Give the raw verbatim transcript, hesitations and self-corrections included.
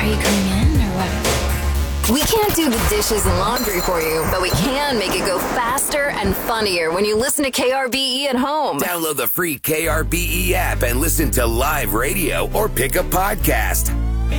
Are you coming in or what? We can't do the dishes and laundry for you, but we can make it go faster and funnier when you listen to K R B E at home. Download the free K R B E app and listen to live radio or pick a podcast.